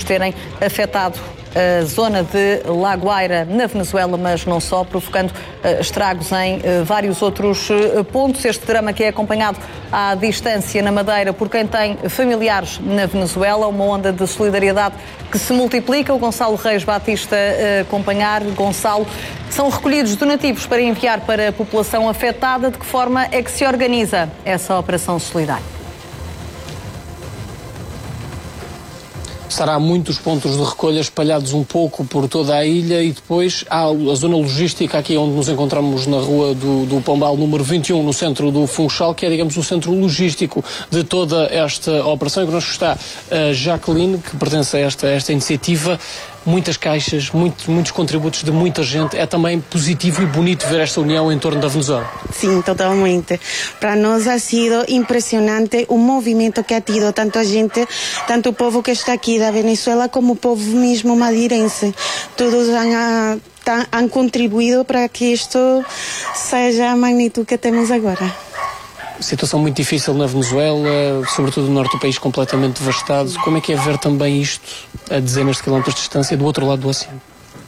terem afetado a zona de La Guaira, na Venezuela, mas não só, provocando estragos em vários outros pontos. Este drama que é acompanhado à distância na Madeira por quem tem familiares na Venezuela, uma onda de solidariedade que se multiplica. O Gonçalo Reis Batista acompanhar. Gonçalo, são recolhidos donativos para enviar para a população afetada. De que forma é que se organiza essa operação solidária? Será muitos pontos de recolha espalhados um pouco por toda a ilha e depois há a zona logística aqui onde nos encontramos na rua do Pombal, número 21, no centro do Funchal, que é, digamos, o centro logístico de toda esta operação. E connosco está a Jacqueline, que pertence a esta iniciativa. Muitas caixas, muitos contributos de muita gente. É também positivo e bonito ver esta união em torno da Venezuela. Sim, totalmente. Para nós ha sido impressionante o movimento que ha tido tanta gente, tanto o povo que está aqui da Venezuela como o povo mesmo madeirense. Todos han contribuído para que isto seja a magnitude que temos agora. Situação muito difícil na Venezuela, sobretudo no norte do país completamente devastado. Como é que é ver também isto a dezenas de quilómetros de distância do outro lado do oceano?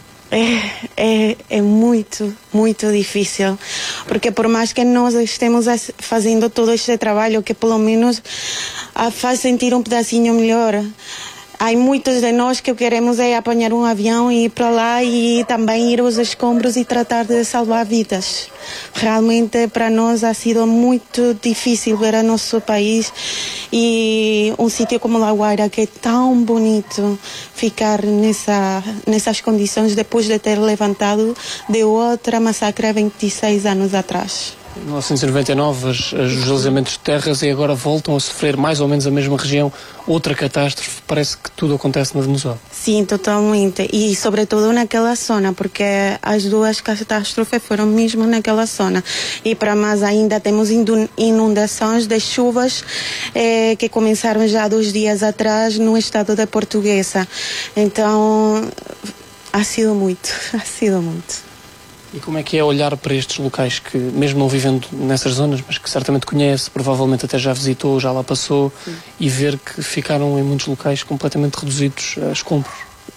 É muito, muito difícil, porque por mais que nós estemos fazendo todo este trabalho que pelo menos faz sentir um pedacinho melhor, há muitos de nós que queremos apanhar um avião e ir para lá e também ir aos escombros e tratar de salvar vidas. Realmente para nós ha sido muito difícil ver o nosso país e um sítio como La Guaira, que é tão bonito, ficar nessas condições depois de ter levantado de outra massacre há 26 anos atrás. Em 1999, os deslizamentos de terras e agora voltam a sofrer mais ou menos a mesma região, outra catástrofe. Parece que tudo acontece na Venezuela. Sim, totalmente. E sobretudo naquela zona, porque as duas catástrofes foram mesmo naquela zona. E para mais ainda temos inundações de chuvas que começaram já 2 dias atrás no estado da Portuguesa. Então, ha sido muito. E como é que é olhar para estes locais que, mesmo não vivendo nessas zonas, mas que certamente conhece, provavelmente até já visitou, já lá passou, sim, e ver que ficaram em muitos locais completamente reduzidos a escombros?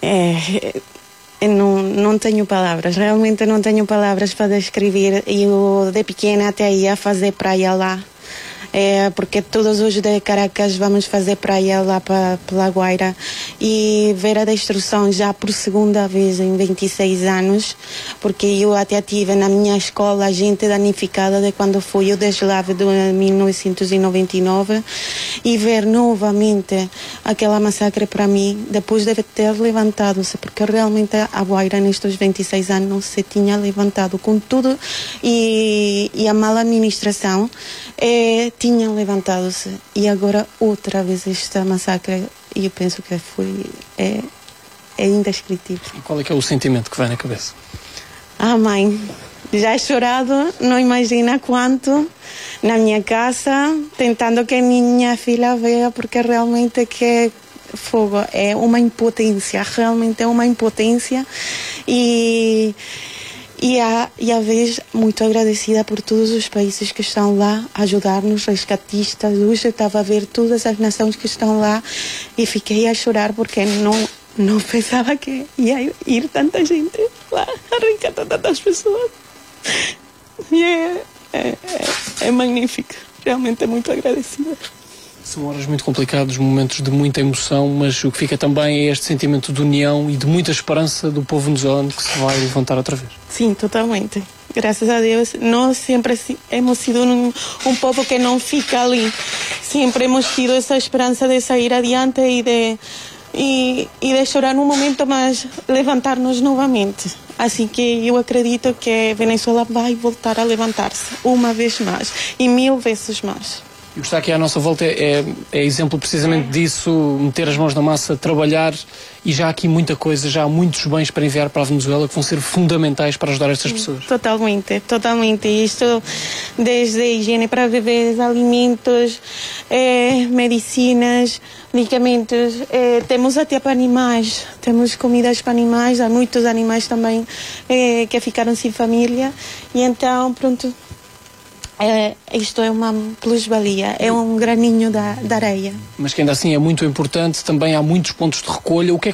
Não tenho palavras, realmente não tenho palavras para descrever. Eu de pequena até ia fazer praia lá. Porque todos os de Caracas vamos fazer praia lá para La Guaira e ver a destruição já por segunda vez em 26 anos, porque eu até tive na minha escola gente danificada de quando foi o deslave de 1999 e ver novamente aquela massacre para mim, depois de ter levantado-se, porque realmente a Guaira nestes 26 anos não se tinha levantado com tudo e a mala administração tinham levantado-se e agora outra vez esta massacre e eu penso que é indescritível. E qual é que é o sentimento que vai na cabeça? Mãe, já he chorado, não imagina quanto, na minha casa, tentando que a minha filha veja, porque realmente que fogo é uma impotência, realmente é uma impotência e a vez muito agradecida por todos os países que estão lá a ajudar-nos, resgatistas. Hoje estava a ver todas as nações que estão lá e fiquei a chorar porque não pensava que ia ir tanta gente lá a resgatar tantas pessoas. E é magnífico, realmente muito agradecida. São horas muito complicadas, momentos de muita emoção, mas o que fica também é este sentimento de união e de muita esperança do povo venezuelano que se vai levantar outra vez. Sim, totalmente. Graças a Deus, nós sempre hemos sido um povo que não fica ali. Sempre hemos tido essa esperança de sair adiante e de chorar num momento, mas levantar-nos novamente. Assim que eu acredito que Venezuela vai voltar a levantar-se uma vez mais e 1000 vezes mais. E o que está aqui à nossa volta é exemplo precisamente disso, meter as mãos na massa, trabalhar, e já há aqui muita coisa, já há muitos bens para enviar para a Venezuela que vão ser fundamentais para ajudar estas pessoas. Totalmente. Isto desde higiene para bebês, alimentos, medicinas, medicamentos, temos até para animais, temos comidas para animais, há muitos animais também que ficaram sem família, e então, pronto. Isto é uma plusvalia, é um graninho da areia. Mas que ainda assim é muito importante, também há muitos pontos de recolha. O que é